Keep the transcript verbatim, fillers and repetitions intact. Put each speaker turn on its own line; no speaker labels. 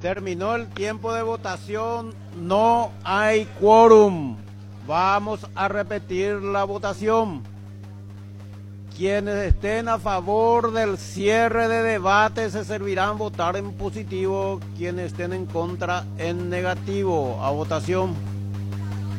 Terminó el tiempo de votación, no hay quórum. Vamos a repetir la votación. Quienes estén a favor del cierre de debate se servirán votar en positivo, quienes estén en contra en negativo. A votación.